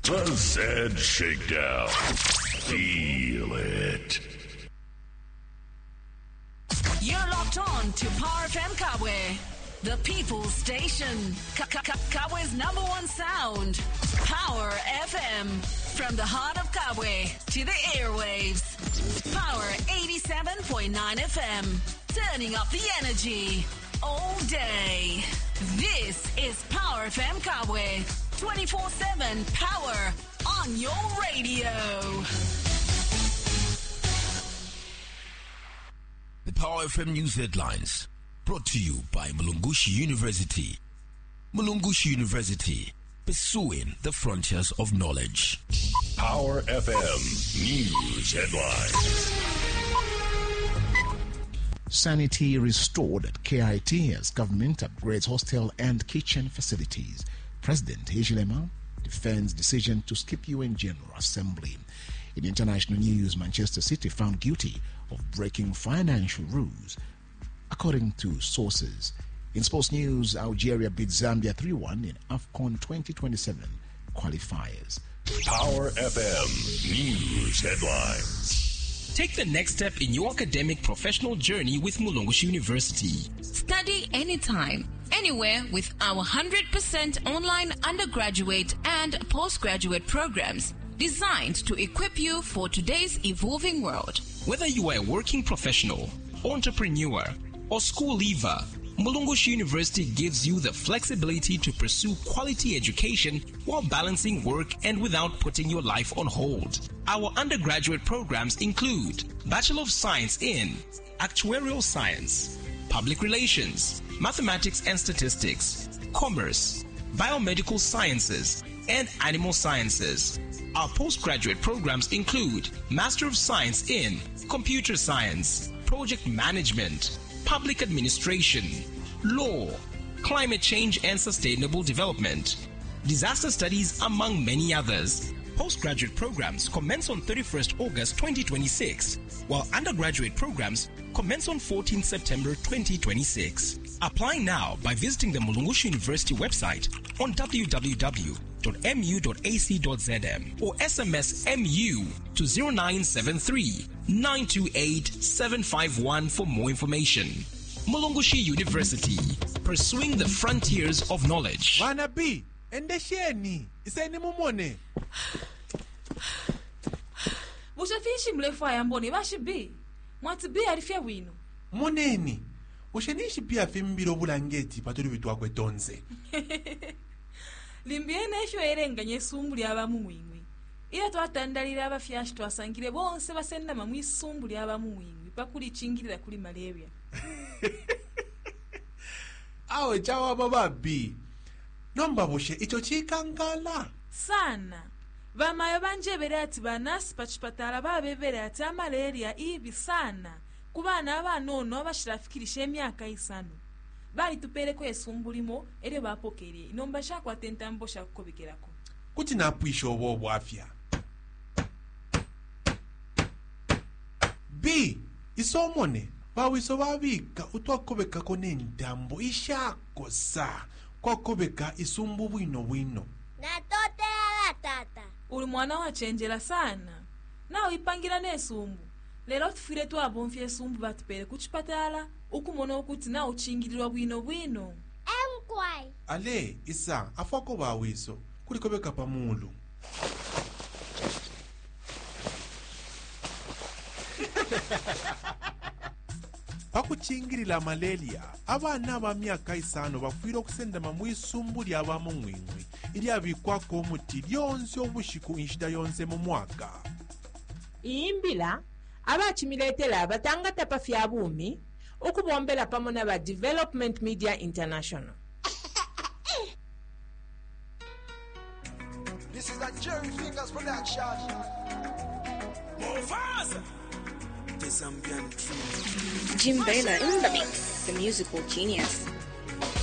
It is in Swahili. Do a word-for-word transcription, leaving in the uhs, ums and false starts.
The Zed Shakedown. Feel it. You're locked on to Power F M Kabwe, the people's station. Kabwe's number one sound. Power F M. From the heart of Kabwe to the airwaves. Power eighty-seven point nine F M. Turning up the energy all day. This is Power F M Kabwe. twenty-four seven power on your radio. The Power F M News Headlines, brought to you by Mulungushi University. Mulungushi University, pursuing the frontiers of knowledge. Power F M News Headlines. Sanity restored at K I T as government upgrades hostel and kitchen facilities. President Hichilema defends decision to skip U N General Assembly. In international news, Manchester City found guilty of breaking financial rules, according to sources. In sports news, Algeria beat Zambia three one in AFCON twenty twenty-seven qualifiers. Power F M News Headlines. Take the next step in your academic professional journey with Mulungushi University. Study anytime, anywhere with our one hundred percent online undergraduate and postgraduate programs designed to equip you for today's evolving world. Whether you are a working professional, entrepreneur, or school leaver, Mulungushi University gives you the flexibility to pursue quality education while balancing work and without putting your life on hold. Our undergraduate programs include Bachelor of Science in Actuarial Science, Public Relations, Mathematics and Statistics, Commerce, Biomedical Sciences, and Animal Sciences. Our postgraduate programs include Master of Science in Computer Science, Project Management, Public Administration, Law, Climate Change and Sustainable Development, Disaster Studies, among many others. Postgraduate programs commence on thirty-first August twenty twenty-six, while undergraduate programs commence on fourteenth September twenty twenty-six. Apply now by visiting the Mulungushi University website on w w w dot m u dot a c dot z m or S M S M U to zero nine seven three, nine two eight, seven five one for more information. Mulungushi University, pursuing the frontiers of knowledge. Bana B, endesheni, iseni mumone. Mushafishi mlefu ayamboni bashi B. Mwati B alifia wino. Moneni, ushenishi pia fimbiro bulangeti paturi vitu wakwe tonze. Limbiene esho erenga nyesumbu lyaba muwingwi. Ila twatandalira abafyashi twasangire bonse basenda mamwe isumbu lyaba muwingwi pakuli chingirira kuli malaria. Awe chawa baba B. Nomba bushe icho chikangala. Sana. Vamayo banjebere ati banasi pachipatala babebere ati malaria ibi sana. Kubana abanono abashirafikirisha emyaka isano. Bali tupereko esumbulimo ere bapokere inomba shakwa tentambo shakukobekerako kuti napwisha obo bwafya B isomone bawiso babika utwakobeka ko nentambo ishakosa kwakobeka isumbu bwino bwino natote ala tata uli mwana wachenjera sana nawe ipangira nesumbu lero tufire twabomfye esumbu batupere kuchipatala ukumona ukuthi na uchingirirwa bwino bwino emkwai ale isa afako bawiso kulikobeka pamulu pakuchingirira malaria abana ba myaka isano bafwira okusenda mamwe isumbu ly'abamu mwingwi ili abikwako omuti lyonse obushiku inshida yonse mu mwaka imbila abachimiletela abatangata pafya bumi ukubombela pamona ba Development Media International. This is a Jerry Fingers production. Mufasa. The Zambian True. Jim Baylor in the mix, the musical genius.